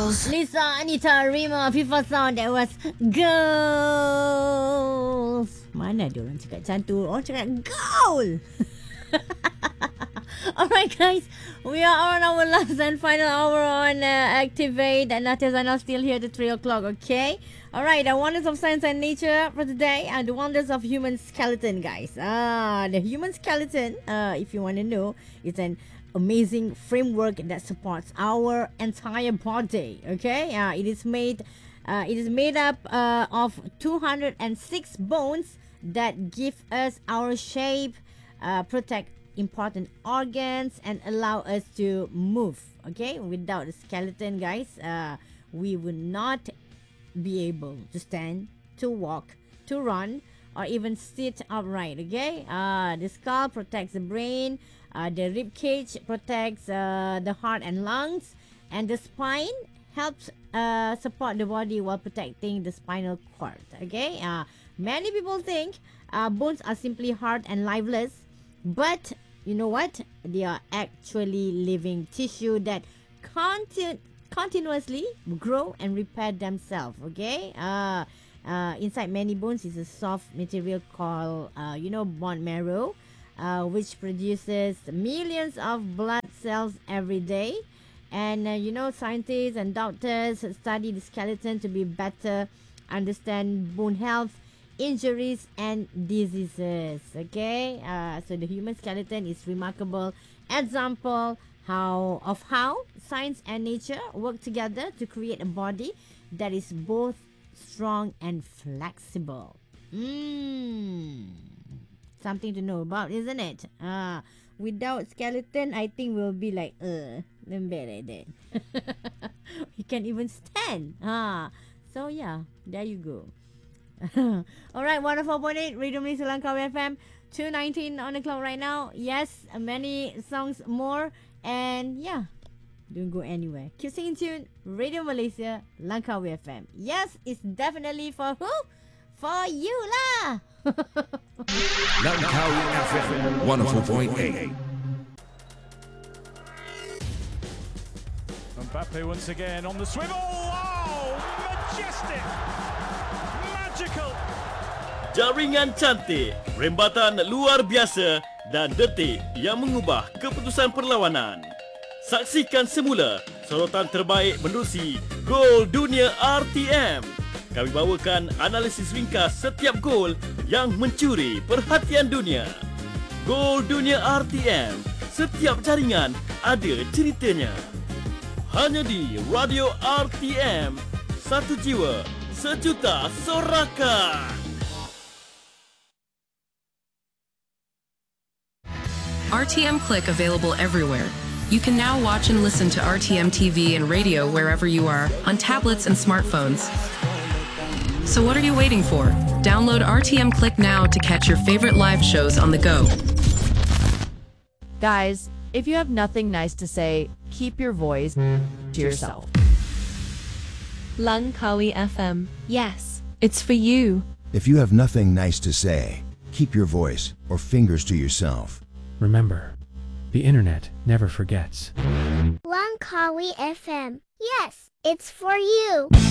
Lisa, Anita, Rima, FIFA Sound. That was Girls. Mana dia orang cakap macam tu? Orang cakap Goal. Alright guys, we are on our last and final hour on Activate, and Natia Zainal still here at 3 o'clock, okay? Alright, the wonders of science and nature for today, and the wonders of human skeleton, guys. The human skeleton, if you want to know, is an amazing framework that supports our entire body, okay? It is made up of 206 bones that give us our shape, protect important organs, and allow us to move, okay? Without the skeleton, guys, we would not be able to stand, to walk, to run, or even sit upright, okay? The skull protects the brain, the rib cage protects the heart and lungs, and the spine helps support the body while protecting the spinal cord, okay? Many people think bones are simply hard and lifeless, but you know what? They are actually living tissue that continuously grow and repair themselves, okay? Inside many bones is a soft material called, bone marrow, which produces millions of blood cells every day. And, scientists and doctors study the skeleton to be better understand bone health, injuries, and diseases, okay? So the human skeleton is remarkable example of how science and nature work together to create a body that is both strong and flexible. Something to know about, isn't it? Without skeleton, I think we'll be like, lembek like that. We can't even stand. So yeah, there you go. Alright, 104.8 Radio Malaysia Langkawi FM, 2:19 on the clock right now. Yes, many songs more, and yeah, don't go anywhere. Keep staying tuned. Radio Malaysia Langkawi FM. Yes, it's definitely for who? For you lah. Langkawi FM 104.8. Mbappe once again on the swivel. Oh, majestic. Magical. Jaringan cantik, rembatan luar biasa dan detik yang mengubah keputusan perlawanan. Saksikan semula sorotan terbaik menerusi Gol Dunia RTM. Kami bawakan analisis ringkas setiap gol yang mencuri perhatian dunia. Gol Dunia RTM, setiap jaringan ada ceritanya. Hanya di Radio RTM, satu jiwa, sejuta sorakan. RTM Click available everywhere. You can now watch and listen to RTM TV and radio wherever you are, on tablets and smartphones. So what are you waiting for? Download RTM Click now to catch your favorite live shows on the go. Guys, if you have nothing nice to say, keep your voice to yourself. Langkawi FM. Yes, it's for you. If you have nothing nice to say, keep your voice or fingers to yourself. Remember, the internet never forgets. Langkawi FM. Yes, it's for you.